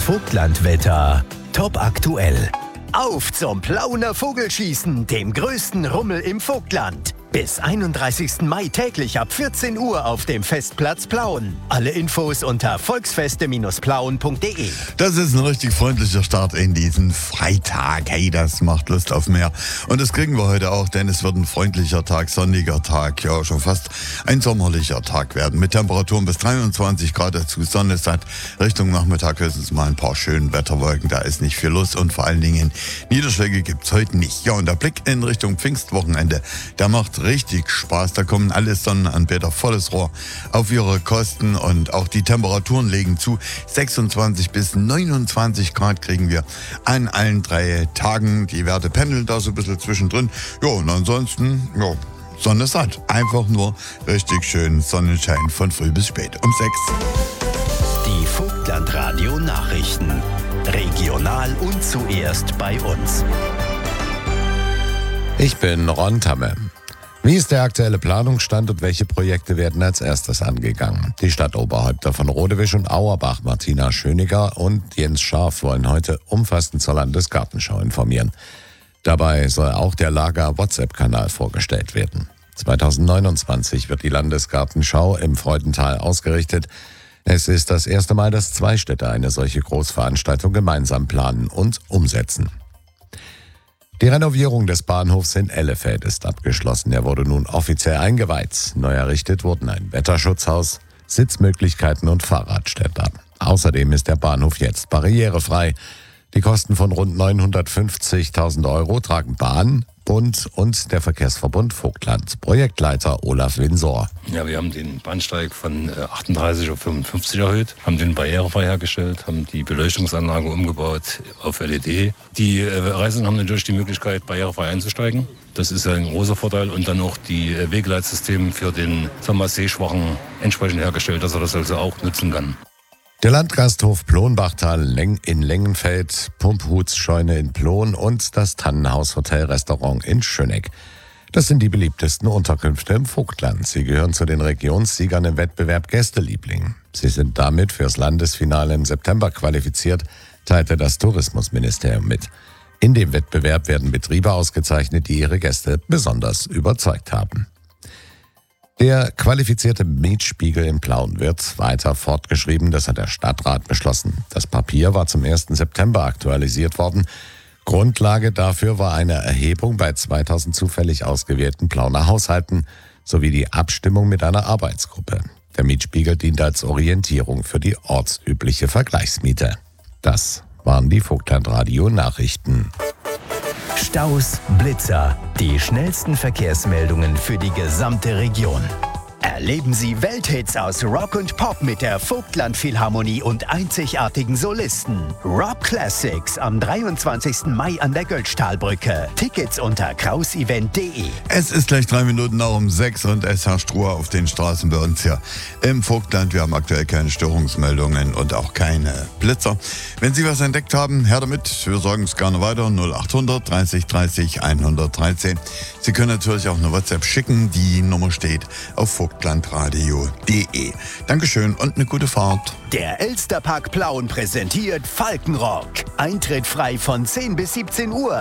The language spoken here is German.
Vogtlandwetter top aktuell. Auf zum Plauner Vogelschießen, dem größten Rummel im Vogtland. Bis 31. Mai täglich ab 14 Uhr auf dem Festplatz Plauen. Alle Infos unter volksfeste-plauen.de. Das ist ein richtig freundlicher Start in diesen Freitag. Hey, das macht Lust auf mehr. Und das kriegen wir heute auch, denn es wird ein freundlicher Tag, sonniger Tag, ja schon fast ein sommerlicher Tag werden. Mit Temperaturen bis 23 Grad dazu. Sonne ist halt Richtung Nachmittag höchstens mal ein paar schöne Wetterwolken. Da ist nicht viel los und vor allen Dingen Niederschläge gibt's heute nicht. Ja, und der Blick in Richtung Pfingstwochenende, der macht richtig Spaß. Da kommen alle Sonnenanbeter volles Rohr auf ihre Kosten und auch die Temperaturen legen zu. 26 bis 29 Grad kriegen wir an allen 3 Tagen. Die Werte pendeln da so ein bisschen zwischendrin. Ja, und ansonsten, ja, Sonne satt. Einfach nur richtig schön Sonnenschein von früh bis spät um 6. Die Vogtlandradio Nachrichten. Regional und zuerst bei uns. Ich bin Ron Tamme. Wie ist der aktuelle Planungsstand und welche Projekte werden als erstes angegangen? Die Stadtoberhäupter von Rodewisch und Auerbach, Martina Schöniger und Jens Scharf, wollen heute umfassend zur Landesgartenschau informieren. Dabei soll auch der Lager-WhatsApp-Kanal vorgestellt werden. 2029 wird die Landesgartenschau im Freudental ausgerichtet. Es ist das erste Mal, dass 2 Städte eine solche Großveranstaltung gemeinsam planen und umsetzen. Die Renovierung des Bahnhofs in Ellefeld ist abgeschlossen. Er wurde nun offiziell eingeweiht. Neu errichtet wurden ein Wetterschutzhaus, Sitzmöglichkeiten und Fahrradständer. Außerdem ist der Bahnhof jetzt barrierefrei. Die Kosten von rund 950.000 € tragen Bahn, Bund und der Verkehrsverbund Vogtland. Projektleiter Olaf Winsor. Ja, wir haben den Bahnsteig von 38 auf 55 erhöht, haben den barrierefrei hergestellt, haben die Beleuchtungsanlage umgebaut auf LED. Die Reisenden haben natürlich die Möglichkeit, barrierefrei einzusteigen. Das ist ein großer Vorteil. Und dann auch die Wegeleitsysteme für den Sehschwachen entsprechend hergestellt, dass er das also auch nutzen kann. Der Landgasthof Plonbachtal in Lengenfeld, Pumphutsscheune in Plon und das Tannenhaus-Hotel-Restaurant in Schöneck. Das sind die beliebtesten Unterkünfte im Vogtland. Sie gehören zu den Regionssiegern im Wettbewerb Gästeliebling. Sie sind damit fürs Landesfinale im September qualifiziert, teilte das Tourismusministerium mit. In dem Wettbewerb werden Betriebe ausgezeichnet, die ihre Gäste besonders überzeugt haben. Der qualifizierte Mietspiegel in Plauen wird weiter fortgeschrieben, das hat der Stadtrat beschlossen. Das Papier war zum 1. September aktualisiert worden. Grundlage dafür war eine Erhebung bei 2000 zufällig ausgewählten Plauner Haushalten sowie die Abstimmung mit einer Arbeitsgruppe. Der Mietspiegel dient als Orientierung für die ortsübliche Vergleichsmiete. Das waren die Vogtlandradio-Nachrichten. Staus, Blitzer, die schnellsten Verkehrsmeldungen für die gesamte Region. Erleben Sie Welthits aus Rock und Pop mit der Vogtland-Philharmonie und einzigartigen Solisten. Rock Classics am 23. Mai an der Götztalbrücke. Tickets unter krausevent.de. Es ist gleich 3 Minuten nach um 6 und es herrscht Ruhe auf den Straßen bei uns hier im Vogtland. Wir haben aktuell keine Störungsmeldungen und auch keine Blitzer. Wenn Sie was entdeckt haben, her damit. Wir sagen es gerne weiter. 0800 30 30 113. Sie können natürlich auch eine WhatsApp schicken. Die Nummer steht auf vogtlandradio.de. Dankeschön und eine gute Fahrt. Der Elsterpark Plauen präsentiert Falkenrock. Eintritt frei von 10 bis 17 Uhr.